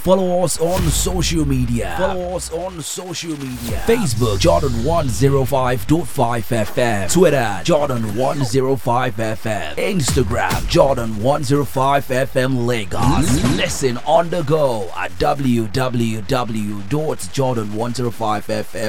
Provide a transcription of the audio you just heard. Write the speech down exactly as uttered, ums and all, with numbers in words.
Follow us on social media. Follow us on social media. Facebook Jordan one oh five point five F M. Twitter Jordan one oh five F M. Instagram Jordan one oh five F M Lagos. Listen on the go at w w w dot jordan one oh five f m